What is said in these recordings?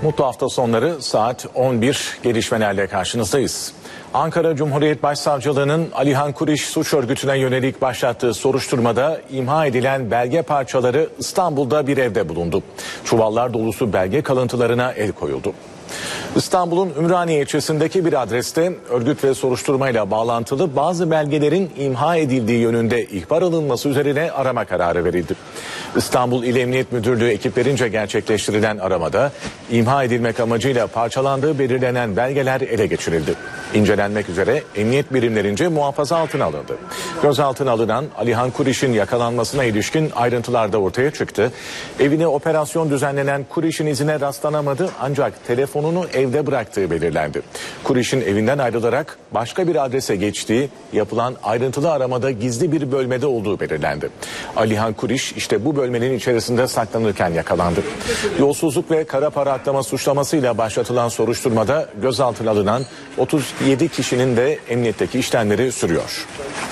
Mutlu hafta sonları saat 11 gelişmelerle karşınızdayız. Ankara Cumhuriyet Başsavcılığı'nın Alihan Kuriş suç örgütüne yönelik başlattığı soruşturmada imha edilen belge parçaları İstanbul'da bir evde bulundu. Çuvallar dolusu belge kalıntılarına el koyuldu. İstanbul'un Ümraniye ilçesindeki bir adreste örgüt ve soruşturmayla bağlantılı bazı belgelerin imha edildiği yönünde ihbar alınması üzerine arama kararı verildi. İstanbul İl Emniyet Müdürlüğü ekiplerince gerçekleştirilen aramada imha edilmek amacıyla parçalandığı belirlenen belgeler ele geçirildi. İncelenmek üzere emniyet birimlerince muhafaza altına alındı. Gözaltına alınan Alihan Kuriş'in yakalanmasına ilişkin ayrıntılar da ortaya çıktı. Evine operasyon düzenlenen Kuriş'in izine rastlanamadı ancak telefonunu evde bıraktığı belirlendi. Kuriş'in evinden ayrılarak başka bir adrese geçtiği, yapılan ayrıntılı aramada gizli bir bölmede olduğu belirlendi. Alihan Kuriş işte bu bölmenin içerisinde saklanırken yakalandı. Yolsuzluk ve kara para aklama suçlamasıyla başlatılan soruşturmada gözaltına alınan 37 kişinin de emniyetteki işlemleri sürüyor.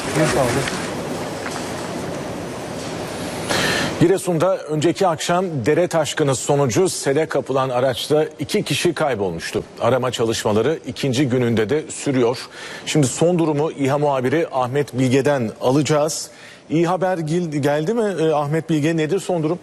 Giresun'da önceki akşam dere taşkını sonucu sele kapılan araçta 2 kişi kaybolmuştu. Arama çalışmaları ikinci gününde de sürüyor. Şimdi son durumu İHA muhabiri Ahmet Bilge'den alacağız. İyi haber geldi mi Ahmet Bilge, nedir son durum?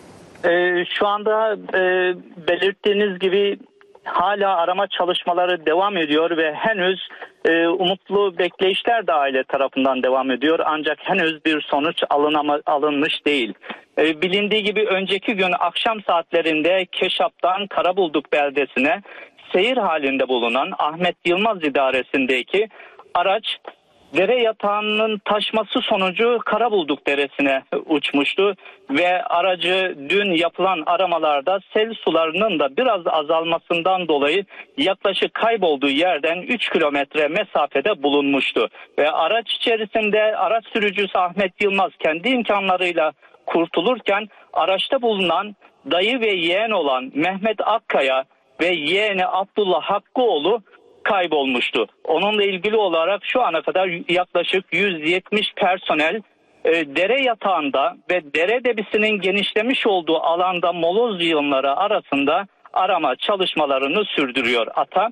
Şu anda belirttiğiniz gibi hala arama çalışmaları devam ediyor ve henüz umutlu bekleyişler de aile tarafından devam ediyor. Ancak henüz bir sonuç alınmış değil. Bilindiği gibi önceki gün akşam saatlerinde Keşap'tan Karabulduk beldesine seyir halinde bulunan Ahmet Yılmaz idaresindeki araç dere yatağının taşması sonucu Karabulduk Deresi'ne uçmuştu ve aracı dün yapılan aramalarda sel sularının da biraz azalmasından dolayı yaklaşık kaybolduğu yerden 3 kilometre mesafede bulunmuştu. Ve araç içerisinde araç sürücüsü Ahmet Yılmaz kendi imkanlarıyla kurtulurken araçta bulunan dayı ve yeğen olan Mehmet Akkaya ve yeğeni Abdullah Hakkıoğlu kaybolmuştu. Onunla ilgili olarak şu ana kadar yaklaşık 170 personel dere yatağında ve dere debisinin genişlemiş olduğu alanda moloz yığınları arasında arama çalışmalarını sürdürüyor.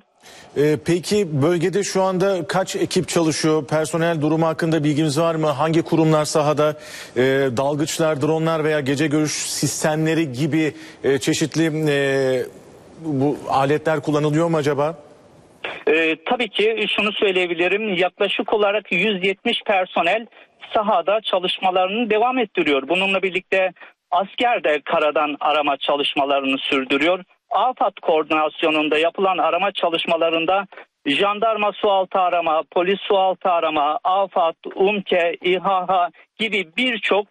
Peki bölgede şu anda kaç ekip çalışıyor? Personel durumu hakkında bilgimiz var mı? Hangi kurumlar sahada? Dalgıçlar, dronlar veya gece görüş sistemleri gibi çeşitli bu aletler kullanılıyor mu acaba? Tabii ki şunu söyleyebilirim. Yaklaşık olarak 170 personel sahada çalışmalarını devam ettiriyor. Bununla birlikte asker de karadan arama çalışmalarını sürdürüyor. AFAD koordinasyonunda yapılan arama çalışmalarında jandarma sualtı arama, polis sualtı arama, AFAD, UMKE, İHA gibi birçok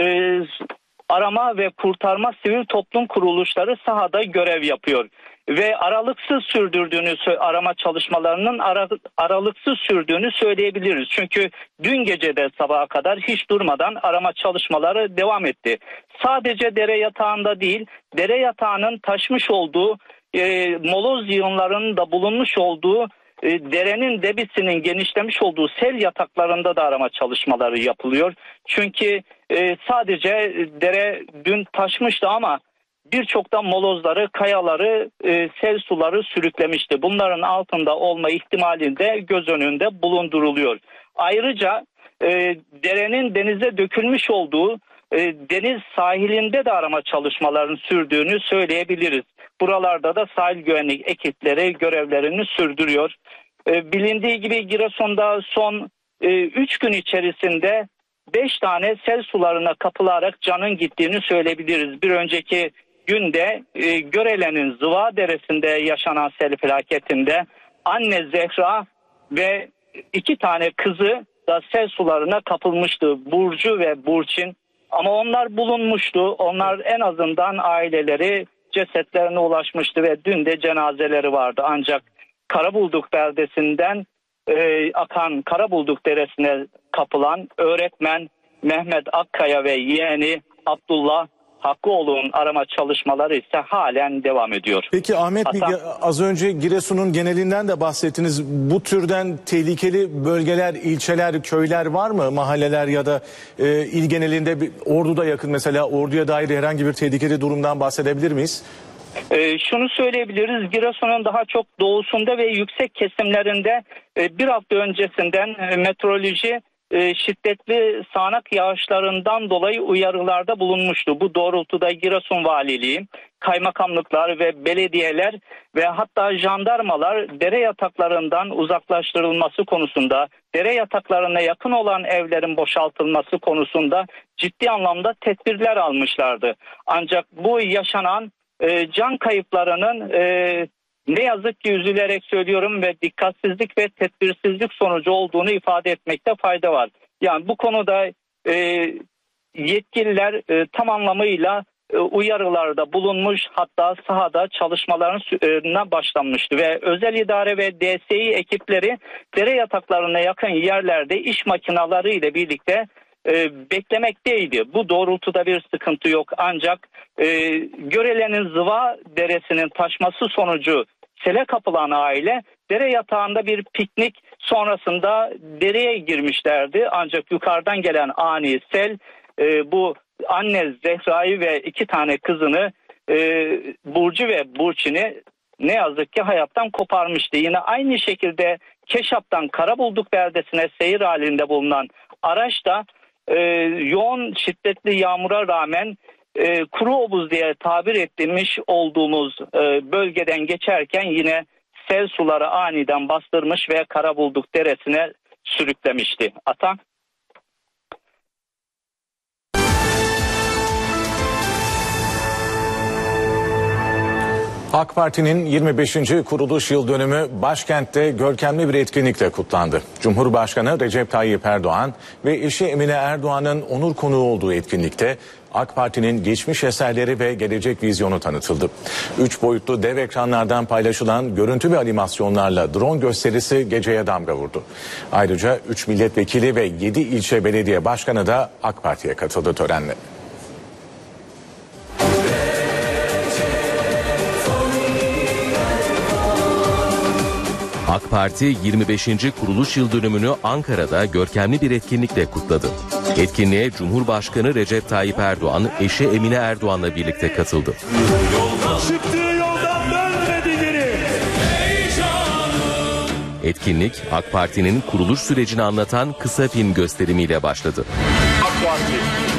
arama ve kurtarma sivil toplum kuruluşları sahada görev yapıyor. Ve aralıksız sürdürdüğünü, arama çalışmalarının aralıksız sürdüğünü söyleyebiliriz. Çünkü dün gece de sabaha kadar hiç durmadan arama çalışmaları devam etti. Sadece dere yatağında değil, dere yatağının taşmış olduğu, moloz yığınlarının da bulunmuş olduğu, derenin debisinin genişlemiş olduğu sel yataklarında da arama çalışmaları yapılıyor. Çünkü sadece dere dün taşmıştı ama birçok da molozları, kayaları, sel suları sürüklemişti. Bunların altında olma ihtimali de göz önünde bulunduruluyor. Ayrıca derenin denize dökülmüş olduğu deniz sahilinde de arama çalışmalarının sürdüğünü söyleyebiliriz. Buralarda da sahil güvenlik ekipleri görevlerini sürdürüyor. Bilindiği gibi Giresun'da son 3 gün içerisinde 5 tane sel sularına kapılarak canın gittiğini söyleyebiliriz. Bir önceki günde Görele'nin Zıva Deresi'nde yaşanan sel felaketinde anne Zehra ve 2 tane kızı da sel sularına kapılmıştı. Burcu ve Burçin. Ama onlar bulunmuştu. Onlar en azından aileleri cesetlerine ulaşmıştı ve dün de cenazeleri vardı. Ancak Karabulduk beldesinden akan Karabulduk Deresi'ne kapılan öğretmen Mehmet Akkaya ve yeğeni Abdullah Hakkıoğlu'nun arama çalışmaları ise halen devam ediyor. Peki Ahmet Bilge, az önce Giresun'un genelinden de bahsettiniz. Bu türden tehlikeli bölgeler, ilçeler, köyler var mı? Mahalleler ya da il genelinde Ordu'da yakın mesela Ordu'ya dair herhangi bir tehlikeli durumdan bahsedebilir miyiz? Şunu söyleyebiliriz, Giresun'un daha çok doğusunda ve yüksek kesimlerinde bir hafta öncesinden meteoroloji şiddetli sağanak yağışlarından dolayı uyarılarda bulunmuştu. Bu doğrultuda Giresun Valiliği, kaymakamlıklar ve belediyeler ve hatta jandarmalar dere yataklarından uzaklaştırılması konusunda, dere yataklarına yakın olan evlerin boşaltılması konusunda ciddi anlamda tedbirler almışlardı. Ancak bu yaşanan can kayıplarının ne yazık ki üzülerek söylüyorum ve dikkatsizlik ve tedbirsizlik sonucu olduğunu ifade etmekte fayda var. Yani bu konuda yetkililer tam anlamıyla uyarılarda bulunmuş, hatta sahada çalışmalarına başlanmıştı ve özel idare ve DSİ ekipleri dere yataklarına yakın yerlerde iş makineleri ile birlikte beklemekteydi. Bu doğrultuda bir sıkıntı yok, ancak Görele'nin Zıva Deresi'nin taşması sonucu sele kapılan aile dere yatağında bir piknik sonrasında dereye girmişlerdi. Ancak yukarıdan gelen ani sel bu anne Zehra'yı ve 2 tane kızını Burcu ve Burçin'i ne yazık ki hayattan koparmıştı. Yine aynı şekilde Keşap'tan Karabulduk beldesine seyir halinde bulunan araç da yoğun şiddetli yağmura rağmen kuru obuz diye tabir ettirmiş olduğumuz bölgeden geçerken yine sel suları aniden bastırmış ve Karabulduk Deresi'ne sürüklemişti. Ata. AK Parti'nin 25. kuruluş yıl dönümü başkentte görkemli bir etkinlikle kutlandı. Cumhurbaşkanı Recep Tayyip Erdoğan ve eşi Emine Erdoğan'ın onur konuğu olduğu etkinlikte AK Parti'nin geçmiş eserleri ve gelecek vizyonu tanıtıldı. 3 boyutlu dev ekranlardan paylaşılan görüntü ve animasyonlarla drone gösterisi geceye damga vurdu. Ayrıca 3 milletvekili ve 7 ilçe belediye başkanı da AK Parti'ye katıldı törenle. AK Parti 25. kuruluş yıl dönümünü Ankara'da görkemli bir etkinlikle kutladı. Etkinliğe Cumhurbaşkanı Recep Tayyip Erdoğan, eşi Emine Erdoğan'la birlikte katıldı. Çıktığı yoldan dönmedi geri. Etkinlik, AK Parti'nin kuruluş sürecini anlatan kısa film gösterimiyle başladı. AK Parti.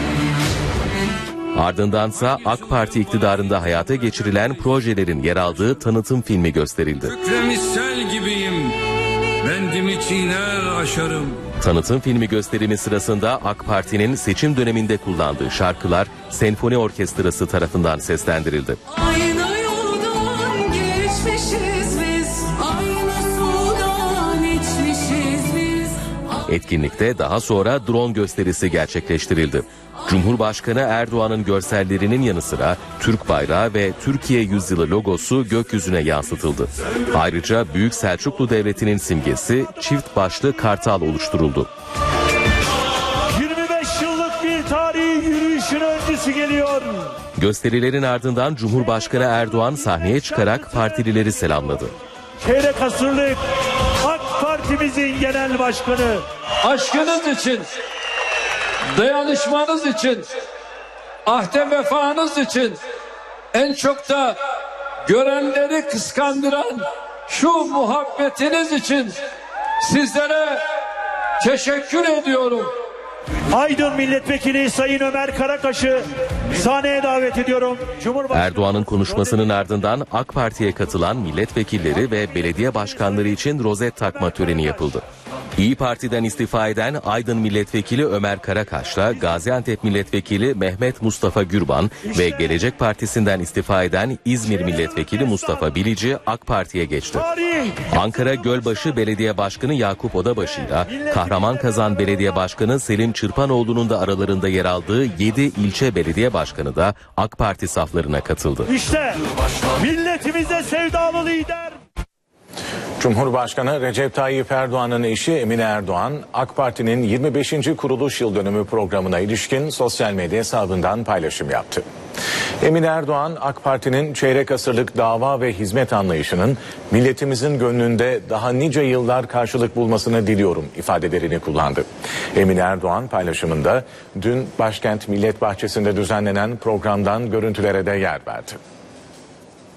Ardındansa AK Parti iktidarında hayata geçirilen projelerin yer aldığı tanıtım filmi gösterildi. Misal gibiyim, bendimi çiğner aşarım. Tanıtım filmi gösterimi sırasında AK Parti'nin seçim döneminde kullandığı şarkılar senfoni orkestrası tarafından seslendirildi. Aynı yoldan geçmişiz biz, aynı sudan içmişiz biz. Etkinlikte daha sonra drone gösterisi gerçekleştirildi. Cumhurbaşkanı Erdoğan'ın görsellerinin yanı sıra Türk bayrağı ve Türkiye Yüzyılı logosu gökyüzüne yansıtıldı. Ayrıca Büyük Selçuklu Devleti'nin simgesi çift başlı kartal oluşturuldu. 25 yıllık bir tarihi yürüyüşün öncüsü geliyor. Gösterilerin ardından Cumhurbaşkanı Erdoğan sahneye çıkarak partilileri selamladı. Çeyrek asırlık AK Parti'mizin genel başkanı. Aşkınız için, dayanışmanız için, ahde vefanız için, en çok da görenleri kıskandıran şu muhabbetiniz için sizlere teşekkür ediyorum. Aydın Milletvekili Sayın Ömer Karakaş'ı sahneye davet ediyorum. Erdoğan'ın konuşmasının ardından AK Parti'ye katılan milletvekilleri ve belediye başkanları için rozet takma töreni yapıldı. İyi Parti'den istifa eden Aydın Milletvekili Ömer Karakaş'la Gaziantep Milletvekili Mehmet Mustafa Gürban ve Gelecek Partisi'nden istifa eden İzmir Milletvekili Mustafa Bilici AK Parti'ye geçti. Ankara Gölbaşı Belediye Başkanı Yakup Odabaşı'yla Kahramanmaraş Belediye Başkanı Selim Çırpanoğlu'nun da aralarında yer aldığı 7 ilçe belediye başkanı da AK Parti saflarına katıldı. İşte milletimize sevdalı lider. Cumhurbaşkanı Recep Tayyip Erdoğan'ın eşi Emine Erdoğan, AK Parti'nin 25. kuruluş yıl dönümü programına ilişkin sosyal medya hesabından paylaşım yaptı. Emine Erdoğan, AK Parti'nin çeyrek asırlık dava ve hizmet anlayışının milletimizin gönlünde daha nice yıllar karşılık bulmasını diliyorum ifadelerini kullandı. Emine Erdoğan paylaşımında dün başkent Millet Bahçesi'nde düzenlenen programdan görüntülere de yer verdi.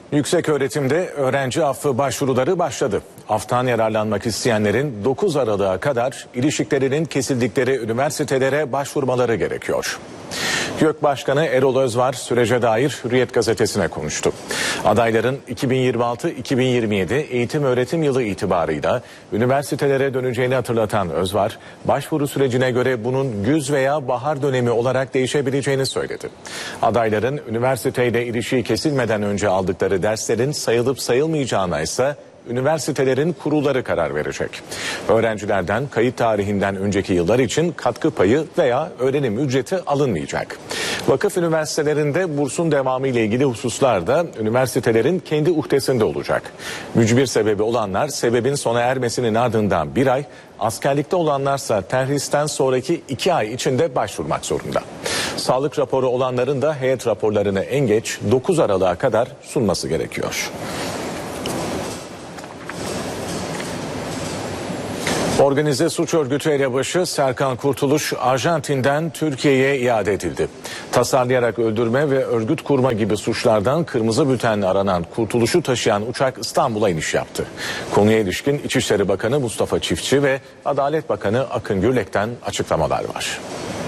Yükseköğretimde öğrenci affı başvuruları başladı. Aftan yararlanmak isteyenlerin 9 Aralık'a kadar ilişiklerinin kesildikleri üniversitelere başvurmaları gerekiyor. YÖK Başkanı Erol Özvar sürece dair Hürriyet gazetesine konuştu. Adayların 2026-2027 eğitim öğretim yılı itibarıyla üniversitelere döneceğini hatırlatan Özvar, başvuru sürecine göre bunun güz veya bahar dönemi olarak değişebileceğini söyledi. Adayların üniversiteyle ilişiği kesilmeden önce aldıkları derslerin sayılıp sayılmayacağına ise üniversitelerin kurulları karar verecek. Öğrencilerden kayıt tarihinden önceki yıllar için katkı payı veya öğrenim ücreti alınmayacak. Vakıf üniversitelerinde bursun devamı ile ilgili hususlar da üniversitelerin kendi uhdesinde olacak. Mücbir sebebi olanlar sebebin sona ermesinin ardından 1 ay, askerlikte olanlarsa terhisten sonraki 2 ay içinde başvurmak zorunda. Sağlık raporu olanların da heyet raporlarını en geç 9 Aralık'a kadar sunması gerekiyor. Organize suç örgütü elebaşı Serkan Kurtuluş Arjantin'den Türkiye'ye iade edildi. Tasarlayarak öldürme ve örgüt kurma gibi suçlardan kırmızı bültenle aranan Kurtuluş'u taşıyan uçak İstanbul'a iniş yaptı. Konuya ilişkin İçişleri Bakanı Mustafa Çiftçi ve Adalet Bakanı Akın Gürlek'ten açıklamalar var.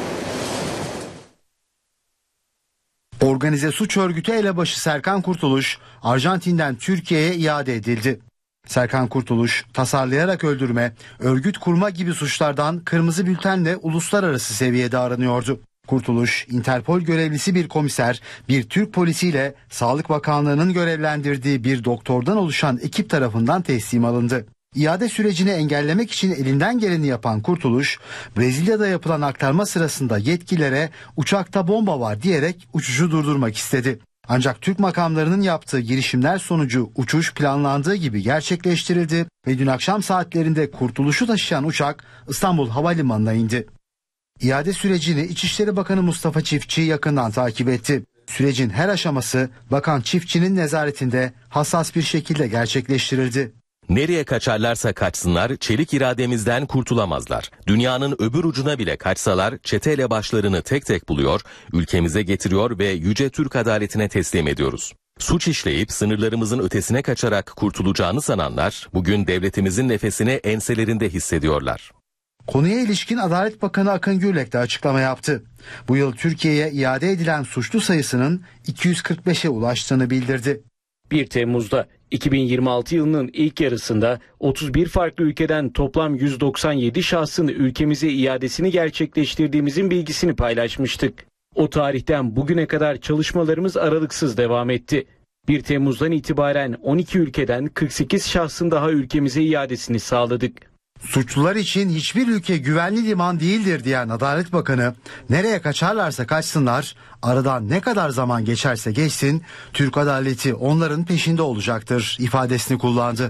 Organize suç örgütü elebaşı Serkan Kurtuluş Arjantin'den Türkiye'ye iade edildi. Serkan Kurtuluş, tasarlayarak öldürme, örgüt kurma gibi suçlardan kırmızı bültenle uluslararası seviyede aranıyordu. Kurtuluş, Interpol görevlisi bir komiser, bir Türk polisiyle Sağlık Bakanlığı'nın görevlendirdiği bir doktordan oluşan ekip tarafından teslim alındı. İade sürecini engellemek için elinden geleni yapan Kurtuluş, Brezilya'da yapılan aktarma sırasında yetkililere uçakta bomba var diyerek uçuşu durdurmak istedi. Ancak Türk makamlarının yaptığı girişimler sonucu uçuş planlandığı gibi gerçekleştirildi ve dün akşam saatlerinde Kurtuluş'u taşıyan uçak İstanbul Havalimanı'na indi. İade sürecini İçişleri Bakanı Mustafa Çiftçi yakından takip etti. Sürecin her aşaması Bakan Çiftçi'nin nezaretinde hassas bir şekilde gerçekleştirildi. Nereye kaçarlarsa kaçsınlar çelik irademizden kurtulamazlar. Dünyanın öbür ucuna bile kaçsalar çete elebaşlarını tek tek buluyor, ülkemize getiriyor ve yüce Türk adaletine teslim ediyoruz. Suç işleyip sınırlarımızın ötesine kaçarak kurtulacağını sananlar bugün devletimizin nefesini enselerinde hissediyorlar. Konuya ilişkin Adalet Bakanı Akın Gürlek de açıklama yaptı. Bu yıl Türkiye'ye iade edilen suçlu sayısının 245'e ulaştığını bildirdi. 1 Temmuz'da 2026 yılının ilk yarısında 31 farklı ülkeden toplam 197 şahsın ülkemize iadesini gerçekleştirdiğimizin bilgisini paylaşmıştık. O tarihten bugüne kadar çalışmalarımız aralıksız devam etti. 1 Temmuz'dan itibaren 12 ülkeden 48 şahsın daha ülkemize iadesini sağladık. Suçlular için hiçbir ülke güvenli liman değildir diyen Adalet Bakanı, nereye kaçarlarsa kaçsınlar, aradan ne kadar zaman geçerse geçsin, Türk adaleti onların peşinde olacaktır ifadesini kullandı.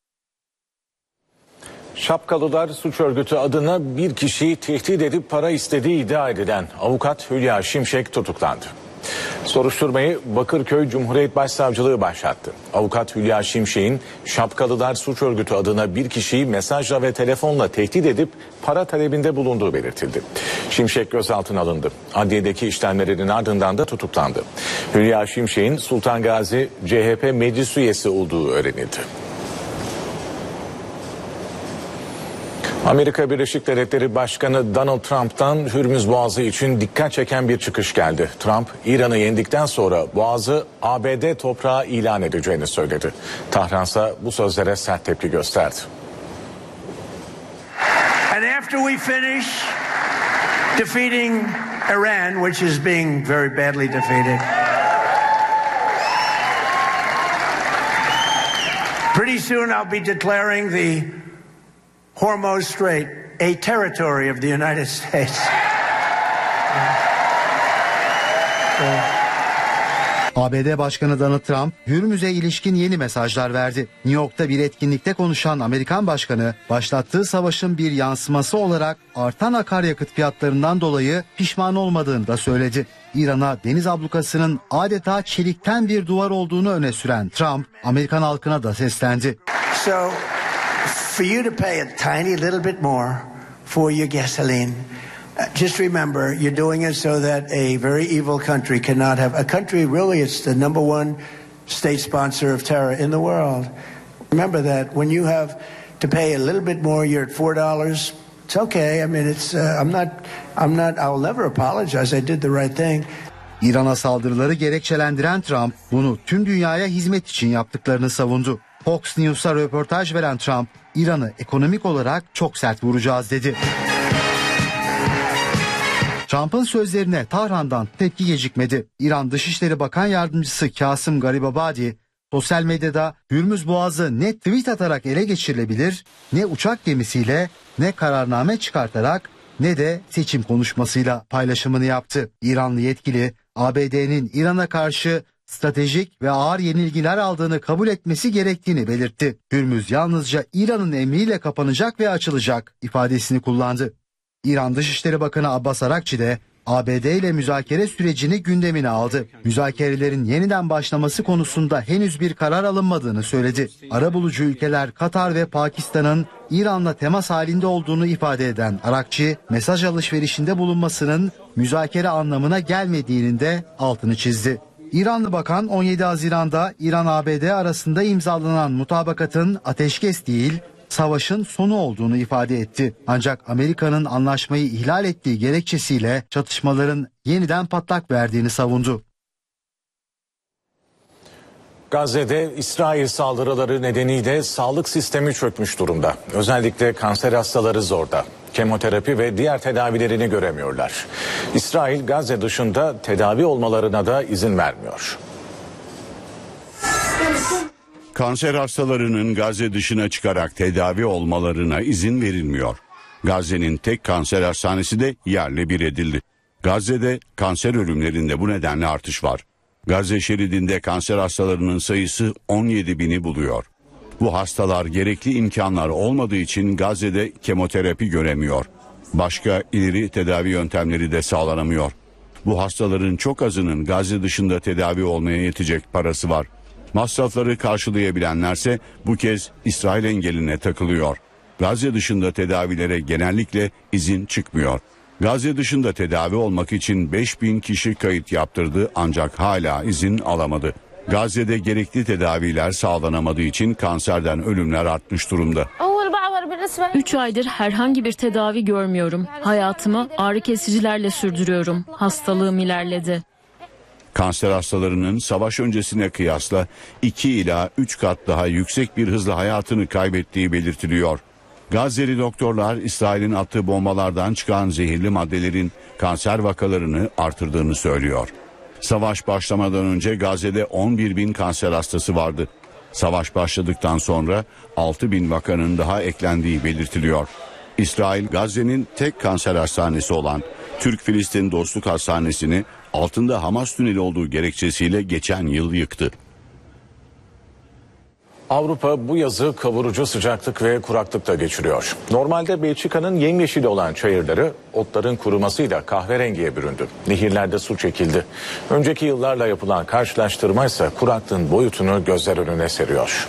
Şapkalılar suç örgütü adına bir kişiyi tehdit edip para istediği iddia edilen avukat Hülya Şimşek tutuklandı. Soruşturmayı Bakırköy Cumhuriyet Başsavcılığı başlattı. Avukat Hülya Şimşek'in Şapkalılar suç örgütü adına bir kişiyi mesajla ve telefonla tehdit edip para talebinde bulunduğu belirtildi. Şimşek gözaltına alındı. Adliyedeki işlemlerinin ardından da tutuklandı. Hülya Şimşek'in Sultan Gazi CHP meclis üyesi olduğu öğrenildi. Amerika Birleşik Devletleri Başkanı Donald Trump'tan Hürmüz Boğazı için dikkat çeken bir çıkış geldi. Trump, İran'ı yendikten sonra Boğazı ABD toprağı ilan edeceğini söyledi. Tahran'sa bu sözlere sert tepki gösterdi. And after we finish defeating Iran, which is being very badly defeated, pretty soon I'll be declaring the Hormuz Strait a territory of the United States. ABD Başkanı Donald Trump, Hürmüz'e ilişkin yeni mesajlar verdi. New York'ta bir etkinlikte konuşan Amerikan Başkanı, başlattığı savaşın bir yansıması olarak artan akaryakıt fiyatlarından dolayı pişman olmadığını da söyledi. İran'a deniz ablukasının adeta çelikten bir duvar olduğunu öne süren Trump, Amerikan halkına da seslendi. So, for you to pay a tiny little bit more for your gasoline, just remember you're doing it so that a very evil country cannot have a country. Really, it's the number one state sponsor of terror in the world. Remember that when you have to pay a little bit more, you're at $4. It's okay. I mean, it's I'll never apologize. I did the right thing. İran'a saldırıları gerekçelendiren Trump bunu tüm dünyaya hizmet için yaptıklarını savundu. Fox News'a röportaj veren Trump, İran'ı ekonomik olarak çok sert vuracağız dedi. Trump'ın sözlerine Tahran'dan tepki gecikmedi. İran Dışişleri Bakan Yardımcısı Kasım Garibabadi, sosyal medyada Hürmüz Boğazı ne tweet atarak ele geçirilebilir, ne uçak gemisiyle, ne kararname çıkartarak, ne de seçim konuşmasıyla paylaşımını yaptı. İranlı yetkili, ABD'nin İran'a karşı stratejik ve ağır yenilgiler aldığını kabul etmesi gerektiğini belirtti. Hürmüz yalnızca İran'ın emriyle kapanacak ve açılacak ifadesini kullandı. İran Dışişleri Bakanı Abbas Arakçi de ABD ile müzakere sürecini gündemine aldı. Müzakerelerin yeniden başlaması konusunda henüz bir karar alınmadığını söyledi. Arabulucu ülkeler Katar ve Pakistan'ın İran'la temas halinde olduğunu ifade eden Arakçi, mesaj alışverişinde bulunmasının müzakere anlamına gelmediğinin de altını çizdi. İranlı bakan 17 Haziran'da İran-ABD arasında imzalanan mutabakatın ateşkes değil, savaşın sonu olduğunu ifade etti. Ancak Amerika'nın anlaşmayı ihlal ettiği gerekçesiyle çatışmaların yeniden patlak verdiğini savundu. Gazze'de İsrail saldırıları nedeniyle sağlık sistemi çökmüş durumda. Özellikle kanser hastaları zorda. Kemoterapi ve diğer tedavilerini göremiyorlar. İsrail Gazze dışında tedavi olmalarına da izin vermiyor. Kanser hastalarının Gazze dışına çıkarak tedavi olmalarına izin verilmiyor. Gazze'nin tek kanser hastanesi de yerle bir edildi. Gazze'de kanser ölümlerinde bu nedenle artış var. Gazze şeridinde kanser hastalarının sayısı 17 bini buluyor. Bu hastalar gerekli imkanlar olmadığı için Gazze'de kemoterapi göremiyor. Başka ileri tedavi yöntemleri de sağlanamıyor. Bu hastaların çok azının Gazze dışında tedavi olmaya yetecek parası var. Masrafları karşılayabilenlerse bu kez İsrail engeline takılıyor. Gazze dışında tedavilere genellikle izin çıkmıyor. Gazze dışında tedavi olmak için 5000 kişi kayıt yaptırdı ancak hala izin alamadı. Gazze'de gerekli tedaviler sağlanamadığı için kanserden ölümler artmış durumda. 3 aydır herhangi bir tedavi görmüyorum. Hayatımı ağrı kesicilerle sürdürüyorum. Hastalığım ilerledi. Kanser hastalarının savaş öncesine kıyasla 2 ila 3 kat daha yüksek bir hızla hayatını kaybettiği belirtiliyor. Gazze'li doktorlar İsrail'in attığı bombalardan çıkan zehirli maddelerin kanser vakalarını artırdığını söylüyor. Savaş başlamadan önce Gazze'de 11 bin kanser hastası vardı. Savaş başladıktan sonra 6 bin vakanın daha eklendiği belirtiliyor. İsrail, Gazze'nin tek kanser hastanesi olan Türk-Filistin Dostluk Hastanesi'ni altında Hamas tüneli olduğu gerekçesiyle geçen yıl yıktı. Avrupa bu yazı kavurucu sıcaklık ve kuraklıkla geçiriyor. Normalde Belçika'nın yemyeşil olan çayırları otların kurumasıyla kahverengiye büründü. Nehirlerde su çekildi. Önceki yıllarla yapılan karşılaştırma ise kuraklığın boyutunu gözler önüne seriyor.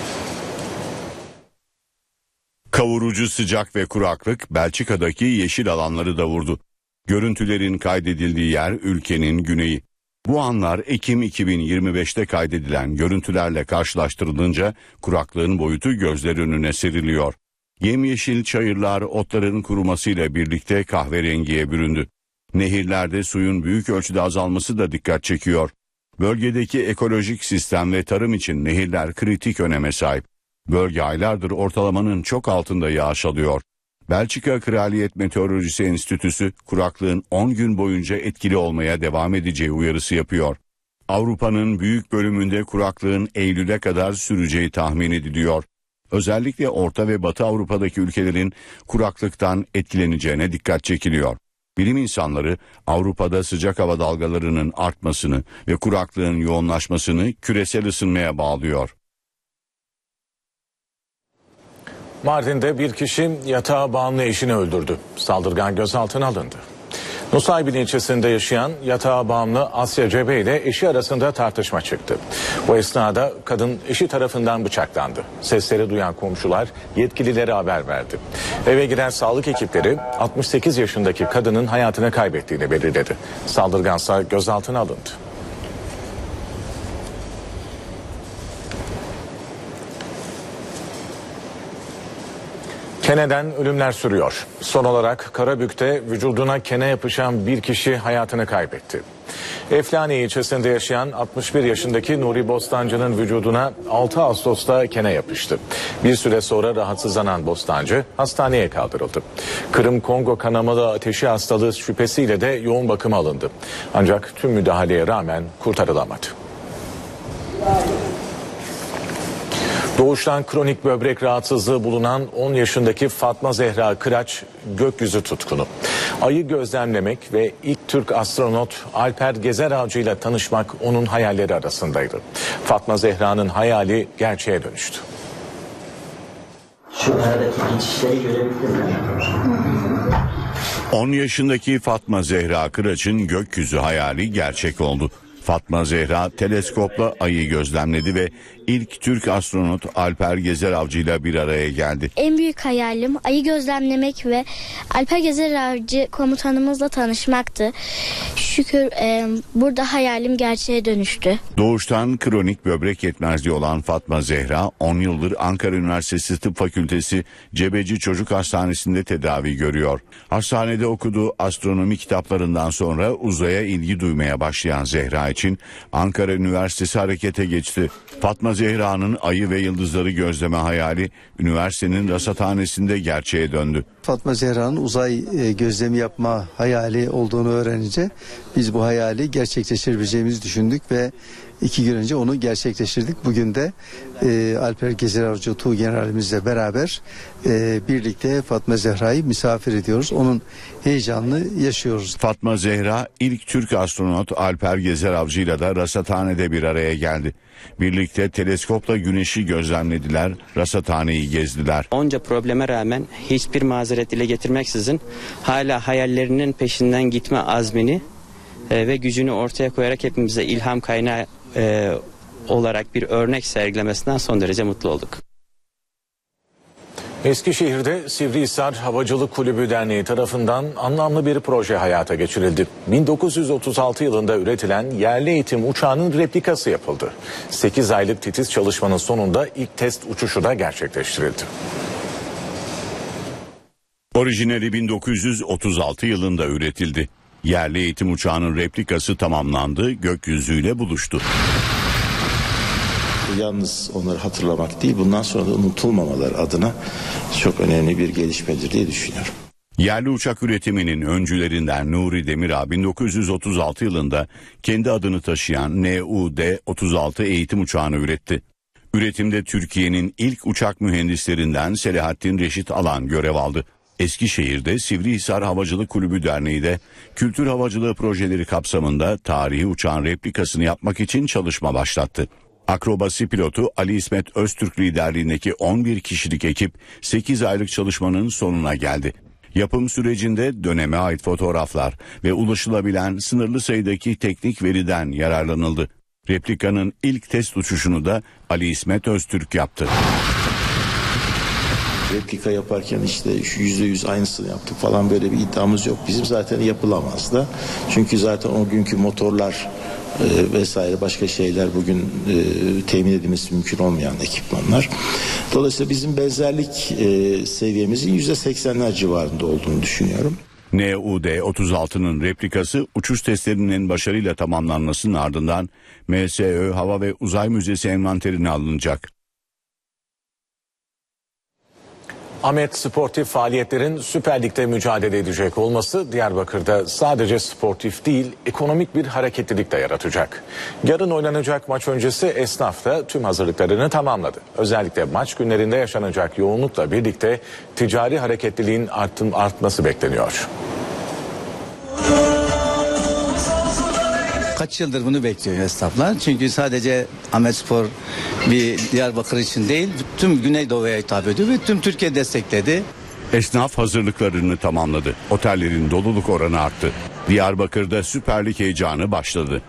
Kavurucu sıcak ve kuraklık Belçika'daki yeşil alanları da vurdu. Görüntülerin kaydedildiği yer ülkenin güneyi. Bu anlar Ekim 2025'te kaydedilen görüntülerle karşılaştırılınca kuraklığın boyutu gözler önüne seriliyor. Yemyeşil çayırlar otların kurumasıyla birlikte kahverengiye büründü. Nehirlerde suyun büyük ölçüde azalması da dikkat çekiyor. Bölgedeki ekolojik sistem ve tarım için nehirler kritik öneme sahip. Bölge aylardır ortalamanın çok altında yağış alıyor. Belçika Kraliyet Meteorolojisi Enstitüsü kuraklığın 10 gün boyunca etkili olmaya devam edeceği uyarısı yapıyor. Avrupa'nın büyük bölümünde kuraklığın Eylül'e kadar süreceği tahmin ediliyor. Özellikle Orta ve Batı Avrupa'daki ülkelerin kuraklıktan etkileneceğine dikkat çekiliyor. Bilim insanları Avrupa'da sıcak hava dalgalarının artmasını ve kuraklığın yoğunlaşmasını küresel ısınmaya bağlıyor. Mardin'de bir kişi yatağa bağımlı eşini öldürdü. Saldırgan gözaltına alındı. Nusaybin ilçesinde yaşayan yatağa bağımlı Asya Cebe ile eşi arasında tartışma çıktı. Bu esnada kadın eşi tarafından bıçaklandı. Sesleri duyan komşular yetkililere haber verdi. Eve giren sağlık ekipleri 68 yaşındaki kadının hayatını kaybettiğini belirledi. Saldırgansa gözaltına alındı. Keneden ölümler sürüyor. Son olarak Karabük'te vücuduna kene yapışan bir kişi hayatını kaybetti. Eflani ilçesinde yaşayan 61 yaşındaki Nuri Bostancı'nın vücuduna 6 Ağustos'ta kene yapıştı. Bir süre sonra rahatsızlanan Bostancı hastaneye kaldırıldı. Kırım-Kongo kanamalı ateşi hastalığı şüphesiyle de yoğun bakıma alındı. Ancak tüm müdahaleye rağmen kurtarılamadı. Doğuştan kronik böbrek rahatsızlığı bulunan 10 yaşındaki Fatma Zehra Kıraç gökyüzü tutkunu. Ayı gözlemlemek ve ilk Türk astronot Alper Gezerağcı ile tanışmak onun hayalleri arasındaydı. Fatma Zehra'nın hayali gerçeğe dönüştü. Şu aradaki geçişleri görebilir miyim? 10 yaşındaki Fatma Zehra Kıraç'ın gökyüzü hayali gerçek oldu. Fatma Zehra teleskopla ayı gözlemledi ve ilk Türk astronot Alper Gezerağcı ile bir araya geldi. En büyük hayalim ayı gözlemlemek ve Alper Gezerağcı komutanımızla tanışmaktı. Şükür burada hayalim gerçeğe dönüştü. Doğuştan kronik böbrek yetmezliği olan Fatma Zehra 10 yıldır Ankara Üniversitesi Tıp Fakültesi Cebeci Çocuk Hastanesi'nde tedavi görüyor. Hastanede okuduğu astronomi kitaplarından sonra uzaya ilgi duymaya başlayan Zehra için Ankara Üniversitesi harekete geçti. Fatma Zehra'nın ayı ve yıldızları gözleme hayali üniversitenin rasathanesinde gerçeğe döndü. Fatma Zehra'nın uzay gözlemi yapma hayali olduğunu öğrenince biz bu hayali gerçekleştirebileceğimizi düşündük ve 2 gün önce onu gerçekleştirdik. Bugün de Alper Gezerağcı Tuğgeneralimizle beraber birlikte Fatma Zehra'yı misafir ediyoruz. Onun heyecanını yaşıyoruz. Fatma Zehra ilk Türk astronot Alper Gezerağcı ile de rasathanede bir araya geldi. Birlikte teleskopla güneşi gözlemlediler, rasathaneyi gezdiler. Onca probleme rağmen hiçbir mazeret dile getirmeksizin hala hayallerinin peşinden gitme azmini ve gücünü ortaya koyarak hepimize ilham kaynağı olarak bir örnek sergilemesinden son derece mutlu olduk. Eskişehir'de Sivrihisar Havacılık Kulübü Derneği tarafından anlamlı bir proje hayata geçirildi. 1936 yılında üretilen yerli eğitim uçağının replikası yapıldı. 8 aylık titiz çalışmanın sonunda ilk test uçuşu da gerçekleştirildi. Orijinali 1936 yılında üretildi. Yerli eğitim uçağının replikası tamamlandı, gökyüzüyle buluştu. Yalnız onları hatırlamak değil, bundan sonra da unutulmamaları adına çok önemli bir gelişmedir diye düşünüyorum. Yerli uçak üretiminin öncülerinden Nuri Demirağ 1936 yılında kendi adını taşıyan NUD-36 eğitim uçağını üretti. Üretimde Türkiye'nin ilk uçak mühendislerinden Selahattin Reşit Alan görev aldı. Eskişehir'de Sivrihisar Havacılık Kulübü Derneği de kültür havacılığı projeleri kapsamında tarihi uçağın replikasını yapmak için çalışma başlattı. Akrobasi pilotu Ali İsmet Öztürk liderliğindeki 11 kişilik ekip 8 aylık çalışmanın sonuna geldi. Yapım sürecinde döneme ait fotoğraflar ve ulaşılabilen sınırlı sayıdaki teknik veriden yararlanıldı. Replikanın ilk test uçuşunu da Ali İsmet Öztürk yaptı. Replika yaparken işte %100 aynısını yaptık falan, böyle bir iddiamız yok. Bizim zaten yapılamaz da. Çünkü zaten o günkü motorlar vesaire başka şeyler bugün temin edilmesi mümkün olmayan ekipmanlar. Dolayısıyla bizim benzerlik seviyemizin %80'ler civarında olduğunu düşünüyorum. NUD-36'nın replikası uçuş testlerinin başarıyla tamamlanmasının ardından MSÖ Hava ve Uzay Müzesi envanterine alınacak. Ahmet sportif faaliyetlerin Süper Lig'de mücadele edecek olması Diyarbakır'da sadece sportif değil, ekonomik bir hareketlilik de yaratacak. Yarın oynanacak maç öncesi esnaf da tüm hazırlıklarını tamamladı. Özellikle maç günlerinde yaşanacak yoğunlukla birlikte ticari hareketliliğin artması bekleniyor. Kaç yıldır bunu bekliyor esnaflar. Çünkü sadece Ahmetspor bir Diyarbakır için değil, tüm Güneydoğu'ya hitap ediyor ve tüm Türkiye destekledi. Esnaf hazırlıklarını tamamladı. Otellerin doluluk oranı arttı. Diyarbakır'da Süper Lig heyecanı başladı.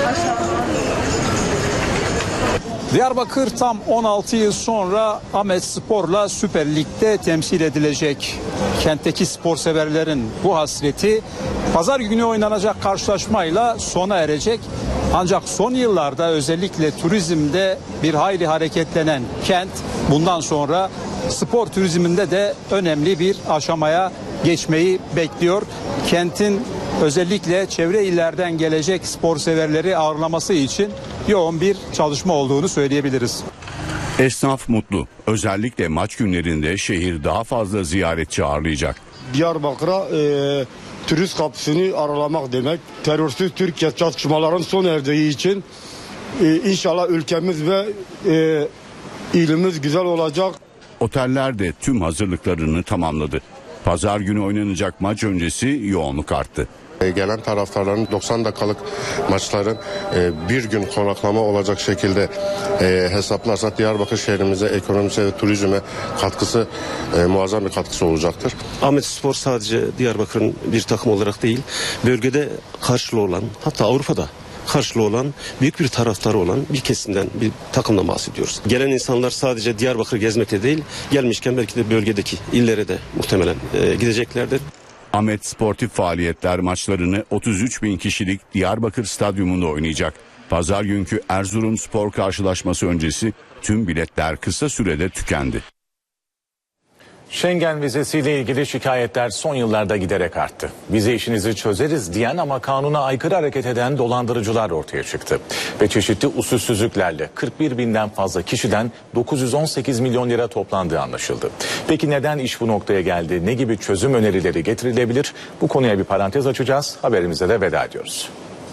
Diyarbakır tam 16 yıl sonra Ahmetspor'la Süper Lig'de temsil edilecek. Kentteki spor severlerin bu hasreti pazar günü oynanacak karşılaşmayla sona erecek. Ancak son yıllarda özellikle turizmde bir hayli hareketlenen kent bundan sonra spor turizminde de önemli bir aşamaya geçmeyi bekliyor. Kentin özellikle çevre illerden gelecek spor severleri ağırlaması için yoğun bir çalışma olduğunu söyleyebiliriz. Esnaf mutlu. Özellikle maç günlerinde şehir daha fazla ziyaretçi ağırlayacak. Diyarbakır'a turist kapısını aralamak demek. Terörsüz Türkiye çatışmaların son erdiği için inşallah ülkemiz ve ilimiz güzel olacak. Oteller de tüm hazırlıklarını tamamladı. Pazar günü oynanacak maç öncesi yoğunluk arttı. Gelen taraftarların 90 dakikalık maçların bir gün konaklama olacak şekilde hesaplarsak Diyarbakır şehrimize, ekonomisine ve turizme katkısı muazzam bir katkısı olacaktır. Ahmetspor sadece Diyarbakır'ın bir takım olarak değil, bölgede karşılığı olan, hatta Avrupa'da karşılığı olan, büyük bir taraftarı olan bir kesimden, bir takımdan bahsediyoruz. Gelen insanlar sadece Diyarbakır gezmekte değil, gelmişken belki de bölgedeki illere de muhtemelen gideceklerdir. Ahmet Sportif Faaliyetler maçlarını 33 bin kişilik Diyarbakır Stadyumunda oynayacak. Pazar günkü Erzurumspor karşılaşması öncesi tüm biletler kısa sürede tükendi. Schengen vizesiyle ilgili şikayetler son yıllarda giderek arttı. Vize işinizi çözeriz diyen ama kanuna aykırı hareket eden dolandırıcılar ortaya çıktı. Ve çeşitli usulsüzlüklerle 41 binden fazla kişiden 918 milyon lira toplandığı anlaşıldı. Peki neden iş bu noktaya geldi? Ne gibi çözüm önerileri getirilebilir? Bu konuya bir parantez açacağız. Haberimize de veda ediyoruz.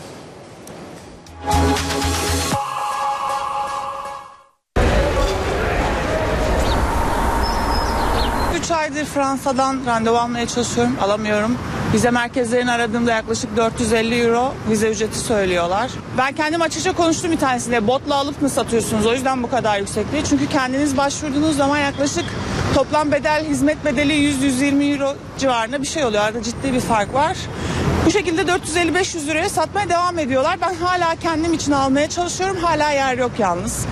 3 aydır Fransa'dan randevu almaya çalışıyorum, alamıyorum. Vize merkezlerini aradığımda yaklaşık 450 euro vize ücreti söylüyorlar. Ben kendim açıkça konuştum bir tanesiyle. Botla alıp mı satıyorsunuz? O yüzden bu kadar yüksek değil. Çünkü kendiniz başvurduğunuz zaman yaklaşık toplam bedel, hizmet bedeli 100-120 euro civarında bir şey oluyor. Arada ciddi bir fark var. Bu şekilde 450-500 liraya satmaya devam ediyorlar. Ben hala kendim için almaya çalışıyorum. Hala yer yok yalnız.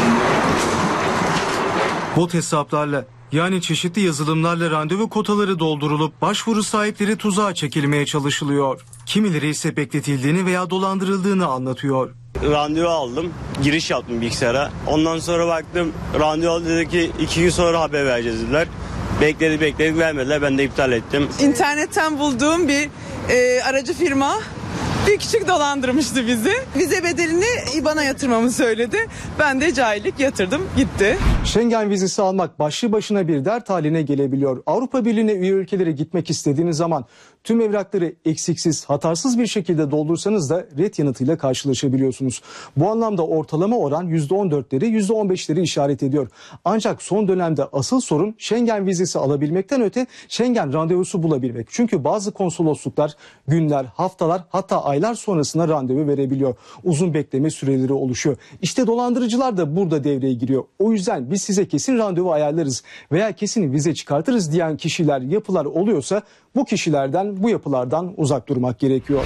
Bot hesaplarla, yani çeşitli yazılımlarla randevu kotaları doldurulup başvuru sahipleri tuzağa çekilmeye çalışılıyor. Kimileri ise bekletildiğini veya dolandırıldığını anlatıyor. Randevu aldım, giriş yaptım bilgisayara. Ondan sonra baktım, randevu aldı, dedi ki 2 gün sonra haber vereceğiz dediler. Bekledik vermediler, ben de iptal ettim. İnternetten bulduğum bir aracı firma bir küçük dolandırmıştı bizi. Vize bedelini IBAN'a yatırmamı söyledi. Ben de cahillik yatırdım, gitti. Schengen vizesi almak başlı başına bir dert haline gelebiliyor. Avrupa Birliği'ne üye ülkelere gitmek istediğiniz zaman tüm evrakları eksiksiz, hatarsız bir şekilde doldursanız da ret yanıtıyla karşılaşabiliyorsunuz. Bu anlamda ortalama oran %14'leri, %15'leri işaret ediyor. Ancak son dönemde asıl sorun Schengen vizesi alabilmekten öte Schengen randevusu bulabilmek. Çünkü bazı konsolosluklar günler, haftalar, hatta aylar sonrasında randevu verebiliyor. Uzun bekleme süreleri oluşuyor. İşte dolandırıcılar da burada devreye giriyor. O yüzden biz size kesin randevu ayarlarız veya kesin vize çıkartırız diyen kişiler, yapılar oluyorsa bu kişilerden, bu yapılardan uzak durmak gerekiyor.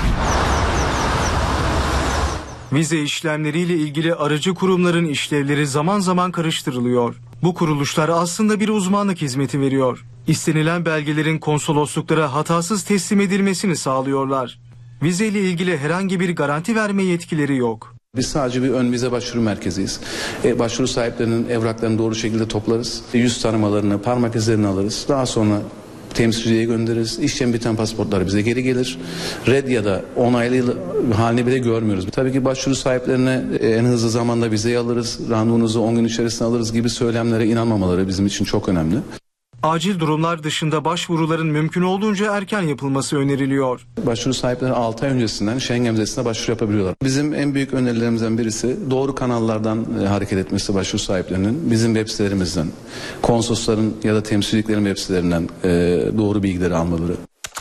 Vize işlemleriyle ilgili aracı kurumların işlevleri zaman zaman karıştırılıyor. Bu kuruluşlar aslında bir uzmanlık hizmeti veriyor. İstenilen belgelerin konsolosluklara hatasız teslim edilmesini sağlıyorlar. Vize ile ilgili herhangi bir garanti verme yetkileri yok. Biz sadece bir ön vize başvuru merkeziyiz. Başvuru sahiplerinin evraklarını doğru şekilde toplarız. Yüz tanımalarını, parmak izlerini alırız. Daha sonra temsilciye göndeririz. İşlem biten pasaportlar bize geri gelir. Red ya da onaylı halini bile görmüyoruz. Tabii ki başvuru sahiplerine en hızlı zamanda vizeyi alırız. Randevunuzu 10 gün içerisinde alırız gibi söylemlere inanmamaları bizim için çok önemli. Acil durumlar dışında başvuruların mümkün olduğunca erken yapılması öneriliyor. Başvuru sahipleri 6 ay öncesinden Schengen vizesine başvuru yapabiliyorlar. Bizim en büyük önerilerimizden birisi doğru kanallardan hareket etmesi başvuru sahiplerinin. Bizim web sitelerimizden, konsolosların ya da temsilciliklerin web sitelerinden doğru bilgileri almaları.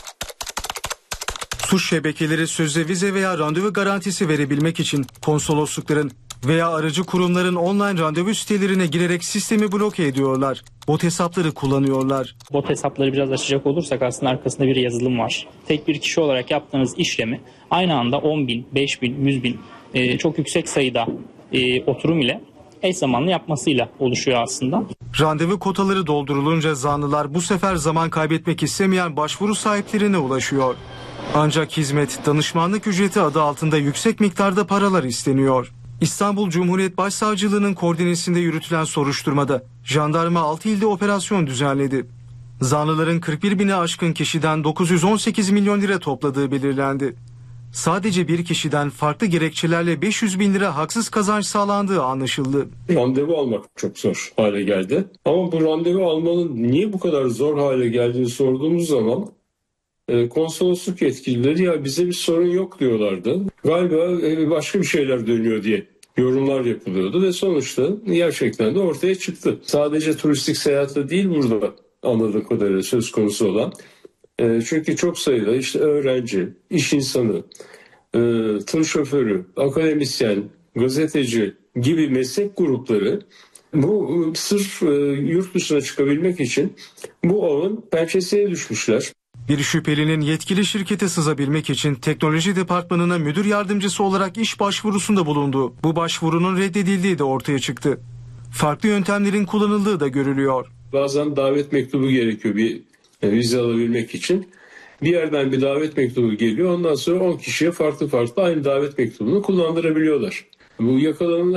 Suç şebekeleri sözde vize veya randevu garantisi verebilmek için konsoloslukların veya aracı kurumların online randevu sitelerine girerek sistemi bloke ediyorlar. Bot hesapları kullanıyorlar. Bot hesapları biraz açacak olursak aslında arkasında bir yazılım var. Tek bir kişi olarak yaptığınız işlemi aynı anda 10.000, 5.000, 100.000 çok yüksek sayıda oturum ile eş zamanlı yapmasıyla oluşuyor aslında. Randevu kotaları doldurulunca zanlılar bu sefer zaman kaybetmek istemeyen başvuru sahiplerine ulaşıyor. Ancak hizmet, danışmanlık ücreti adı altında yüksek miktarda paralar isteniyor. İstanbul Cumhuriyet Başsavcılığı'nın koordinesinde yürütülen soruşturmada jandarma 6 ilde operasyon düzenledi. Zanlıların 41 bini aşkın kişiden 918 milyon lira topladığı belirlendi. Sadece bir kişiden farklı gerekçelerle 500 bin lira haksız kazanç sağlandığı anlaşıldı. Randevu almak çok zor hale geldi. Ama bu randevu almanın niye bu kadar zor hale geldiğini sorduğumuz zaman konsolosluk yetkilileri ya bize bir sorun yok diyorlardı. Galiba başka bir şeyler dönüyor diye yorumlar yapılıyordu ve sonuçta gerçekten de ortaya çıktı. Sadece turistik seyahatle değil burada anladığım kadarıyla söz konusu olan. Çünkü çok sayıda işte öğrenci, iş insanı, tır şoförü, akademisyen, gazeteci gibi meslek grupları bu sırf yurt dışına çıkabilmek için bu ağın pençesine düşmüşler. Bir şüphelinin yetkili şirkete sızabilmek için teknoloji departmanına müdür yardımcısı olarak iş başvurusunda bulundu. Bu başvurunun reddedildiği de ortaya çıktı. Farklı yöntemlerin kullanıldığı da görülüyor. Bazen davet mektubu gerekiyor bir vize alabilmek için. Bir yerden bir davet mektubu geliyor. Ondan sonra 10 kişiye farklı aynı davet mektubunu kullandırabiliyorlar. Bu yakalanan